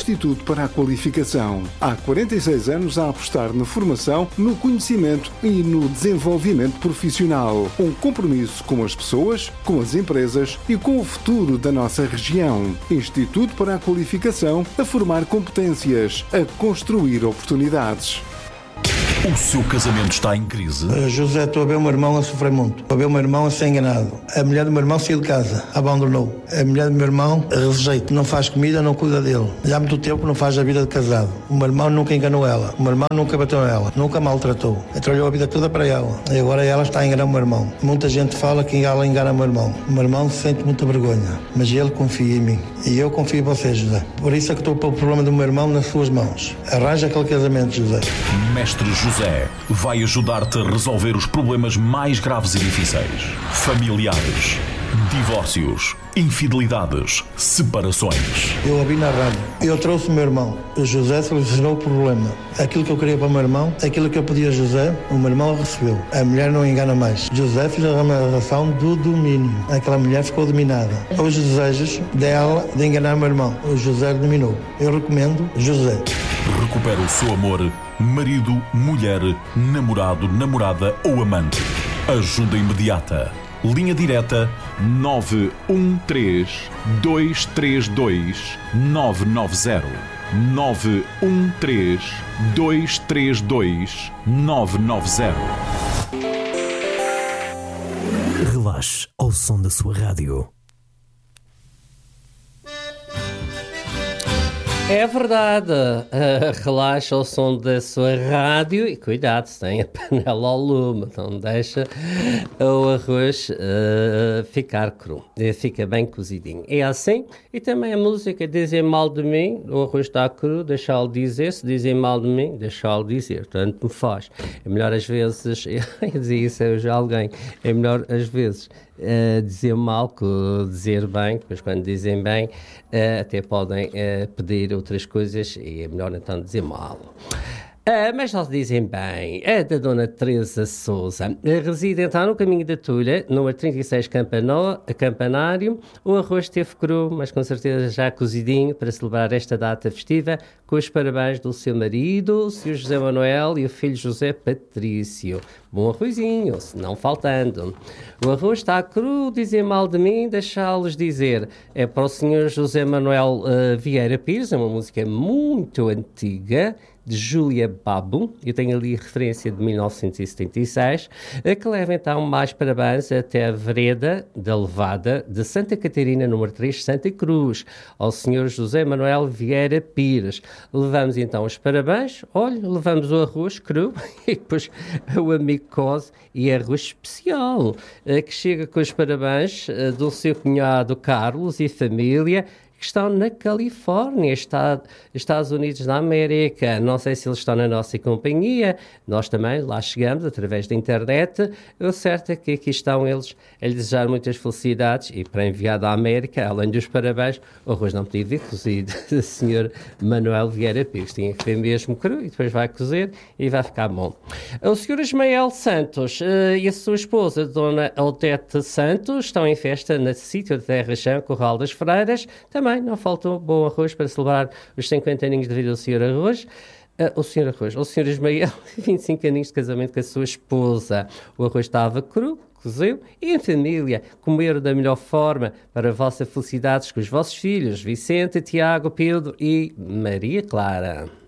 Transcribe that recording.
Instituto para a Qualificação. Há 46 anos a apostar na formação, no conhecimento e no desenvolvimento profissional. Um compromisso com as pessoas, com as empresas e com o futuro da nossa região. Instituto para a Qualificação, a formar competências, a construir oportunidades. O seu casamento está em crise? José, estou a ver o meu irmão a sofrer muito. Estou a ver o meu irmão a ser enganado. A mulher do meu irmão saiu de casa, abandonou. A mulher do meu irmão rejeita, não faz comida, não cuida dele. Já há muito tempo não faz a vida de casado. O meu irmão nunca enganou ela. O meu irmão nunca bateu nela, nunca maltratou. Trabalhou a vida toda para ela. E agora ela está a enganar o meu irmão. Muita gente fala que ela engana o meu irmão. O meu irmão sente muita vergonha, mas ele confia em mim. E eu confio em você, José. Por isso é que estou a pôr o problema do meu irmão nas suas mãos. Arranja aquele casamento, José. Mestre José vai ajudar-te a resolver os problemas mais graves e difíceis. Familiares, divórcios, infidelidades, separações. Eu ouvi na rádio. Eu trouxe o meu irmão. O José solucionou o problema. Aquilo que eu queria para o meu irmão, aquilo que eu pedi a José, o meu irmão recebeu. A mulher não engana mais. José fez a relação do domínio. Aquela mulher ficou dominada. Os desejos dela de enganar o meu irmão. O José dominou. Eu recomendo José. Recupera o seu amor, marido, mulher, namorado, namorada ou amante. Ajuda imediata. Linha direta 913 232 990. 913 232 990. Relaxe ao som da sua rádio. É verdade, relaxa o som da sua rádio e cuidado, se tem a panela ao lume, não deixa o arroz ficar cru, fica bem cozidinho. É assim, e também a música Dizem Mal de Mim, o arroz está cru, deixá-lo dizer, se dizem mal de mim, deixá-lo dizer, tanto me faz. É melhor às vezes, eu dizia isso a alguém, é melhor às vezes dizer mal que dizer bem, depois quando dizem bem até podem pedir outras coisas e é melhor então dizer mal. Mas eles dizem bem, é da Dona Teresa Souza, reside então no Caminho da Tulha, número 36 Campanário. O arroz esteve cru, mas com certeza já cozidinho para celebrar esta data festiva, com os parabéns do seu marido, o Sr. José Manuel e o filho José Patrício. Bom arrozinho, se não faltando. O arroz está cru, dizem mal de mim, deixá-los dizer. É para o Sr. José Manuel Vieira Pires, é uma música muito antiga, de Júlia Babo, eu tenho ali referência de 1976, que leva então mais parabéns até a vereda da Levada de Santa Catarina, número 3, Santa Cruz, ao Sr. José Manuel Vieira Pires. Levamos então os parabéns, olha, levamos o arroz cru e depois o amigo cose e arroz especial, que chega com os parabéns do seu cunhado Carlos e família, que estão na Califórnia, Estados Unidos da América. Não sei se eles estão na nossa companhia, nós também lá chegamos através da internet. O certo é que aqui estão eles a lhe desejar muitas felicidades e para enviar da América, além dos parabéns, o arroz não podia vir cozido, do Sr. Manuel Vieira Pires. Tinha que vir mesmo cru e depois vai cozer e vai ficar bom. O Sr. Ismael Santos e a sua esposa, Dona Odete Santos, estão em festa no sítio de Terra Chão, Corral das Freiras. Também não faltou bom arroz para celebrar os 50 aninhos de vida do Sr. Arroz. O Sr. Ismael, 25 aninhos de casamento com a sua esposa. O arroz estava cru, cozeu e em família comeram da melhor forma para a vossa felicidade com os vossos filhos, Vicente, Tiago, Pedro e Maria Clara.